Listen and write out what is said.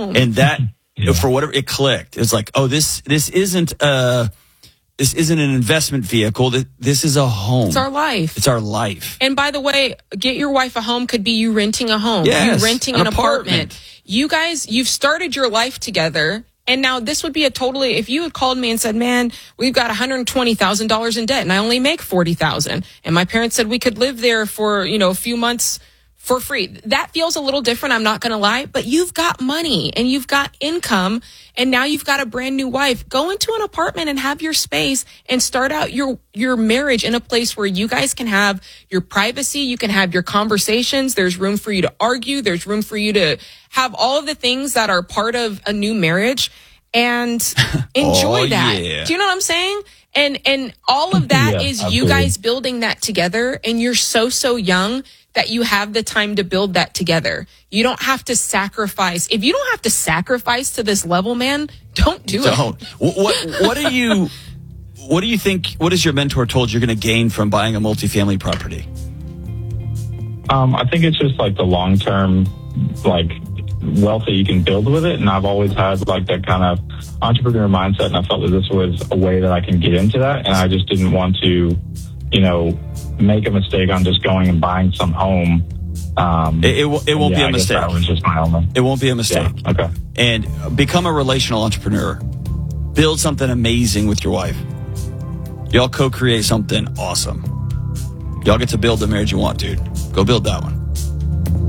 home. And that, for whatever, it clicked. It's like, oh, this isn't an investment vehicle. This is a home. It's our life. It's our life. And by the way, get your wife a home could be you renting a home. Yes, you renting an apartment. You guys, you've started your life together. And now this would be if you had called me and said, man, we've got $120,000 in debt and I only make $40,000. And my parents said we could live there for, a few months for free. That feels a little different. I'm not going to lie, but you've got money and you've got income and now you've got a brand new wife. Go into an apartment and have your space and start out your marriage in a place where you guys can have your privacy. You can have your conversations. There's room for you to argue. There's room for you to have all of the things that are part of a new marriage and enjoy that. Yeah. Do you know what I'm saying? And all of that is absolutely. you guys building that together and you're so young that you have the time to build that together. You don't have to sacrifice. If you don't have to sacrifice to this level, man, don't do it. What do you think, what has your mentor told you're going to gain from buying a multifamily property? I think it's just like the long-term, wealth that you can build with it. And I've always had that kind of entrepreneur mindset. And I felt that this was a way that I can get into that. And I just didn't want to, make a mistake on just going and buying some home. It won't be a mistake. That was just my only. It won't be a mistake. Yeah, okay. And become a relational entrepreneur. Build something amazing with your wife. Y'all co-create something awesome. Y'all get to build the marriage you want, dude. Go build that one.